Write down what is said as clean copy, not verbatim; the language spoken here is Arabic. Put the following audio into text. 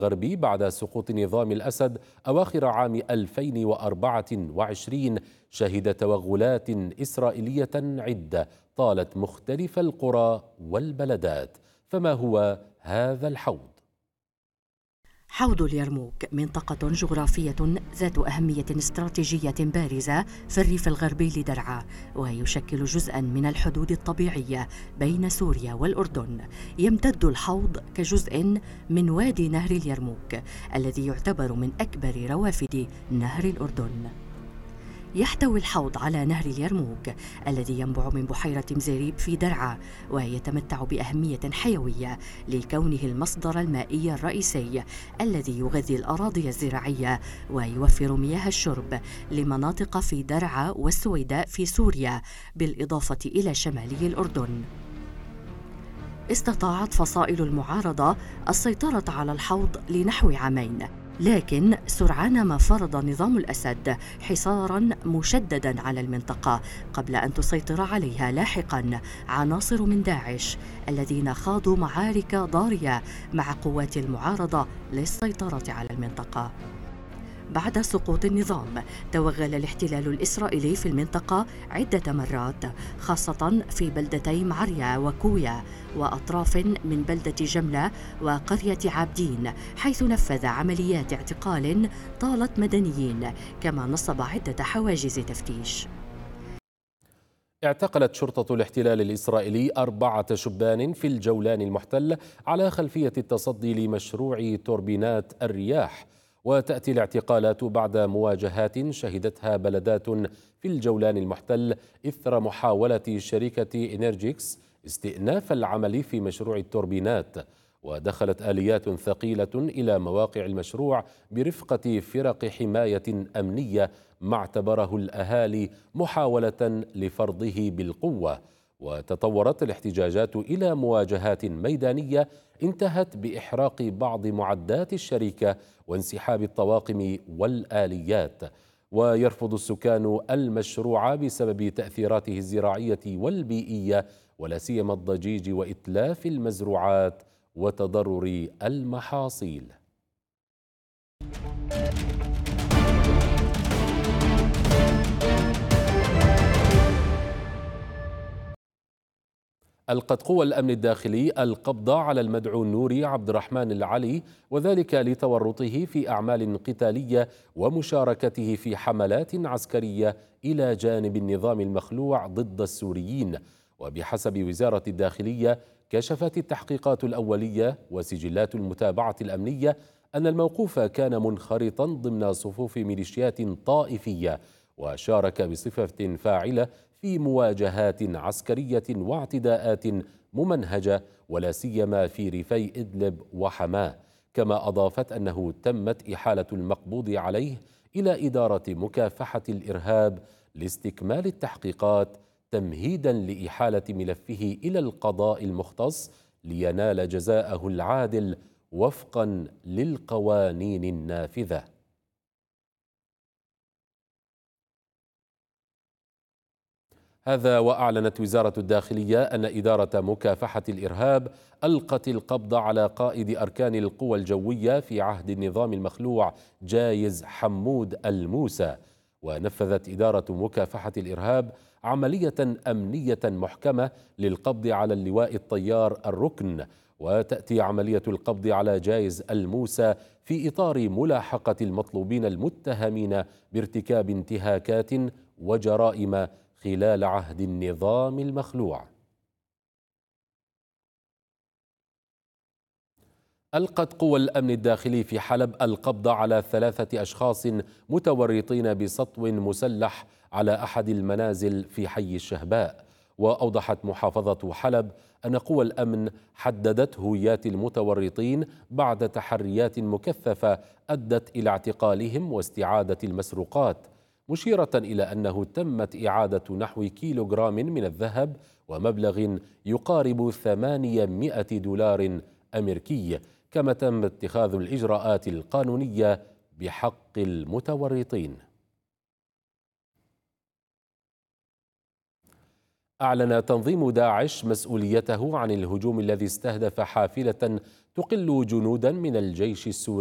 الغربي بعد سقوط نظام الأسد أواخر عام 2024 شهد توغلات إسرائيلية عدة طالت مختلف القرى والبلدات. فما هو هذا الحوض؟ حوض اليرموك منطقة جغرافية ذات أهمية استراتيجية بارزة في الريف الغربي لدرعا، ويشكل جزءاً من الحدود الطبيعية بين سوريا والأردن. يمتد الحوض كجزء من وادي نهر اليرموك الذي يعتبر من أكبر روافد نهر الأردن. يحتوي الحوض على نهر اليرموك الذي ينبع من بحيرة مزيريب في درعا، ويتمتع بأهمية حيوية لكونه المصدر المائي الرئيسي الذي يغذي الأراضي الزراعية ويوفر مياه الشرب لمناطق في درعا والسويداء في سوريا، بالإضافة إلى شمالي الأردن. استطاعت فصائل المعارضة السيطرة على الحوض لنحو عامين، لكن سرعان ما فرض نظام الأسد حصاراً مشدداً على المنطقة قبل أن تسيطر عليها لاحقاً عناصر من داعش الذين خاضوا معارك ضارية مع قوات المعارضة للسيطرة على المنطقة. بعد سقوط النظام توغل الاحتلال الإسرائيلي في المنطقة عدة مرات، خاصة في بلدتي معريا وكويا وأطراف من بلدة جملة وقرية عابدين، حيث نفذ عمليات اعتقال طالت مدنيين، كما نصب عدة حواجز تفتيش. اعتقلت شرطة الاحتلال الإسرائيلي 4 شبان في الجولان المحتل على خلفية التصدي لمشروع توربينات الرياح. وتأتي الاعتقالات بعد مواجهات شهدتها بلدات في الجولان المحتل إثر محاولة شركة إنرجيكس استئناف العمل في مشروع التوربينات. ودخلت آليات ثقيلة إلى مواقع المشروع برفقة فرق حماية أمنية ما اعتبره الأهالي محاولة لفرضه بالقوة. وتطورت الاحتجاجات إلى مواجهات ميدانية انتهت بإحراق بعض معدات الشركة وانسحاب الطواقم والآليات. ويرفض السكان المشروع بسبب تأثيراته الزراعية والبيئية، ولا سيما الضجيج وإتلاف المزروعات وتضرر المحاصيل. ألقت قوى الأمن الداخلي القبض على المدعو النوري عبد الرحمن العلي، وذلك لتورطه في أعمال قتالية ومشاركته في حملات عسكرية إلى جانب النظام المخلوع ضد السوريين. وبحسب وزارة الداخلية كشفت التحقيقات الأولية وسجلات المتابعة الأمنية أن الموقوف كان منخرطا ضمن صفوف ميليشيات طائفية، وشارك بصفة فاعلة في مواجهات عسكرية واعتداءات ممنهجة، ولا سيما في ريفي إدلب وحماه. كما أضافت أنه تمت إحالة المقبوض عليه إلى إدارة مكافحة الإرهاب لاستكمال التحقيقات، تمهيدا لإحالة ملفه إلى القضاء المختص لينال جزاءه العادل وفقا للقوانين النافذة. هذا وأعلنت وزارة الداخلية أن إدارة مكافحة الإرهاب ألقت القبض على قائد أركان القوى الجوية في عهد النظام المخلوع جايز حمود الموسى. ونفذت إدارة مكافحة الإرهاب عملية أمنية محكمة للقبض على اللواء الطيار الركن. وتأتي عملية القبض على جايز الموسى في إطار ملاحقة المطلوبين المتهمين بارتكاب انتهاكات وجرائم خلال عهد النظام المخلوع. ألقت قوى الأمن الداخلي في حلب القبض على 3 أشخاص متورطين بسطو مسلح على أحد المنازل في حي الشهباء. وأوضحت محافظة حلب أن قوى الأمن حددت هويات المتورطين بعد تحريات مكثفة أدت إلى اعتقالهم واستعادة المسروقات، مشيرة إلى أنه تمت إعادة نحو كيلوغرام من الذهب ومبلغ يقارب 800 دولار أمريكي. كما تم اتخاذ الإجراءات القانونية بحق المتورطين. أعلن تنظيم داعش مسؤوليته عن الهجوم الذي استهدف حافلة تقل جنودا من الجيش السوري